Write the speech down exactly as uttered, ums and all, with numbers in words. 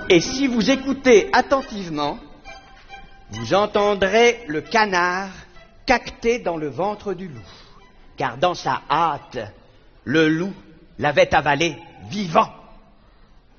Et si vous écoutez attentivement, vous entendrez le canard caqueter dans le ventre du loup. Car dans sa hâte, le loup l'avait avalé vivant.